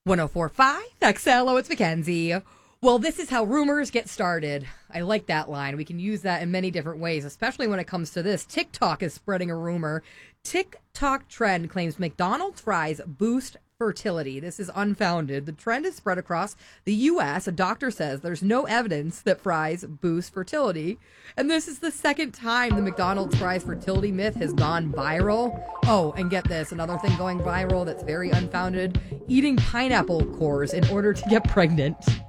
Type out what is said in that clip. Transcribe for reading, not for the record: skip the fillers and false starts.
1045 XLO, it's Mackenzie. Well, this is how rumors get started. I like that line. We can use that in many different ways, especially when it comes to this. TikTok is spreading a rumor. TikTok trend claims McDonald's fries boost fertility. This is unfounded. The trend is spread across the U.S. A doctor says there's no evidence that fries boost fertility. And this is the second time the McDonald's fries fertility myth has gone viral. Oh, and get this, another thing going viral that's very unfounded, eating pineapple cores in order to get pregnant.